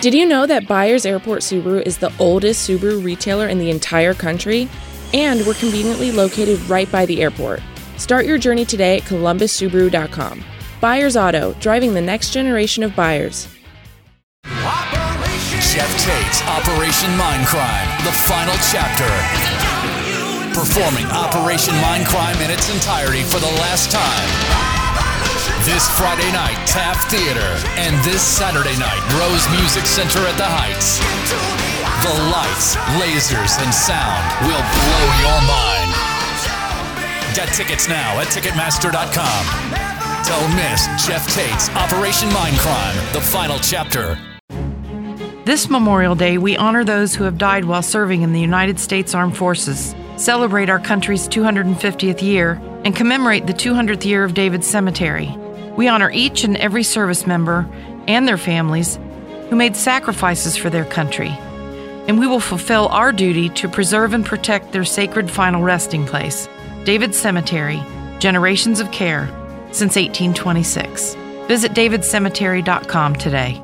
Did you know that Byers Airport Subaru is the oldest Subaru retailer in the entire country? And we're conveniently located right by the airport. Start your journey today at columbussubaru.com. Byers Auto, driving the next generation of buyers. Jeff Tate's Operation Mindcrime, the final chapter. Performing Operation Mindcrime in its entirety for the last time. This Friday night, Taft Theater, and this Saturday night, Rose Music Center at the Heights. The lights, lasers, and sound will blow your mind. Get tickets now at Ticketmaster.com. Don't miss Jeff Tate's Operation Mindcrime, the final chapter. This Memorial Day, we honor those who have died while serving in the United States Armed Forces, celebrate our country's 250th year, and commemorate the 200th year of David's Cemetery. We honor each and every service member and their families who made sacrifices for their country, and we will fulfill our duty to preserve and protect their sacred final resting place, David's Cemetery, generations of care since 1826. Visit davidcemetery.com today.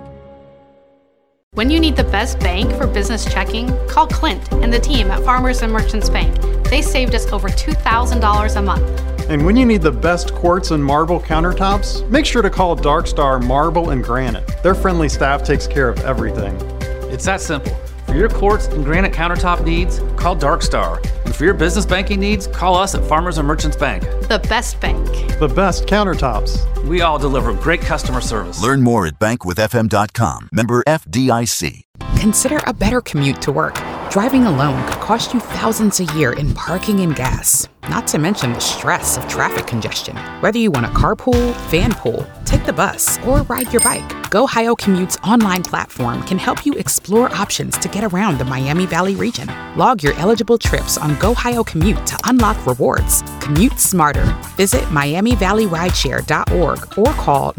When you need the best bank for business checking, call Clint and the team at Farmers and Merchants Bank. They saved us over $2,000 a month. And when you need the best quartz and marble countertops, make sure to call Dark Star Marble and Granite. Their friendly staff takes care of everything. It's that simple. For your quartz and granite countertop needs, call Dark Star. And for your business banking needs, call us at Farmers and Merchants Bank. The best bank. The best countertops. We all deliver great customer service. Learn more at bankwithfm.com. Member FDIC. Consider a better commute to work. Driving alone could cost you thousands a year in parking and gas, not to mention the stress of traffic congestion. Whether you want to carpool, vanpool, take the bus, or ride your bike, GoHio Commute's online platform can help you explore options to get around the Miami Valley region. Log your eligible trips on GoHio Commute to unlock rewards. Commute smarter. Visit MiamiValleyRideshare.org or call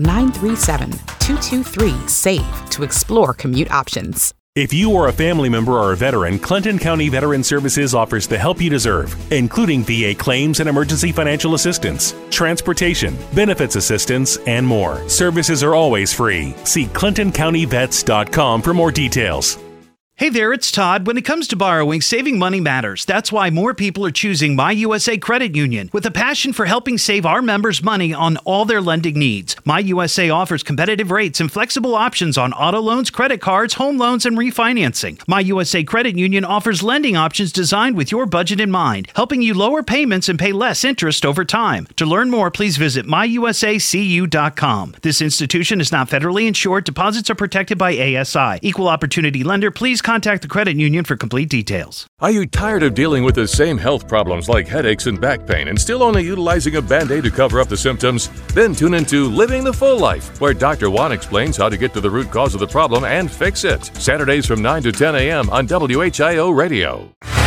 937-223-SAVE to explore commute options. If you are a family member or a veteran, Clinton County Veteran Services offers the help you deserve, including VA claims and emergency financial assistance, transportation, benefits assistance, and more. Services are always free. See ClintonCountyVets.com for more details. Hey there, it's Todd. When it comes to borrowing, saving money matters. That's why more people are choosing My USA Credit Union with a passion for helping save our members money on all their lending needs. My USA offers competitive rates and flexible options on auto loans, credit cards, home loans, and refinancing. My USA Credit Union offers lending options designed with your budget in mind, helping you lower payments and pay less interest over time. To learn more, please visit myusacu.com. This institution is not federally insured. Deposits are protected by ASI. Equal opportunity lender. Please contact the credit union for complete details. Are you tired of dealing with the same health problems like headaches and back pain and still only utilizing a Band-Aid to cover up the symptoms? Then tune into Living the Full Life, where Dr. Juan explains how to get to the root cause of the problem and fix it. Saturdays from 9 to 10 a.m. on WHIO Radio.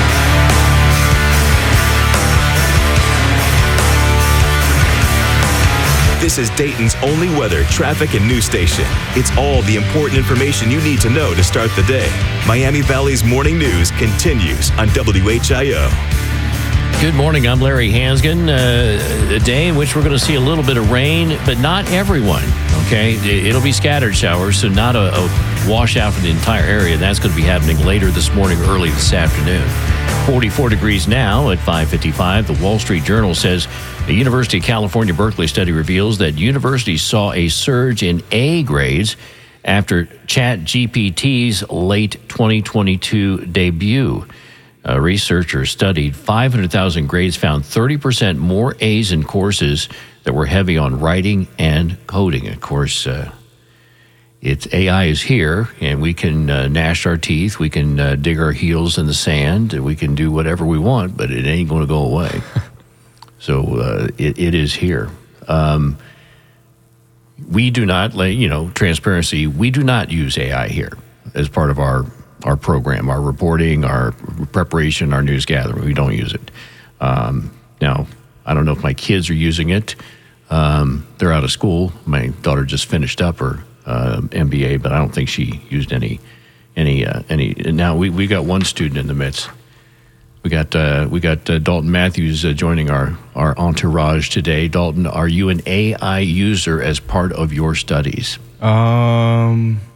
This is Dayton's only weather, traffic, and news station. It's all the important information you need to know to start the day. Miami Valley's morning news continues on WHIO. Good morning, I'm Larry Hansgen. A day in which we're going to see a little bit of rain, but not everyone, okay? It'll be scattered showers, so not a washout for the entire area. That's going to be happening later this morning, early this afternoon. 44 degrees now at 5:55. The Wall Street Journal says the University of California, Berkeley study reveals that universities saw a surge in A grades after ChatGPT's late 2022 debut. Researchers studied 500,000 grades, found 30% more A's in courses that were heavy on writing and coding. Of course, AI is here, and we can gnash our teeth, we can dig our heels in the sand, we can do whatever we want, but it ain't going to go away. So it is here. We do not, transparency, we do not use AI here as part of our program, our reporting, our preparation, our news gathering. We don't use it. Now, I don't know if my kids are using it. They're out of school. My daughter just finished up her MBA, but I don't think she used any. Now we got one student in the midst. We got Dalton Matthews joining our entourage today. Dalton, are you an AI user as part of your studies?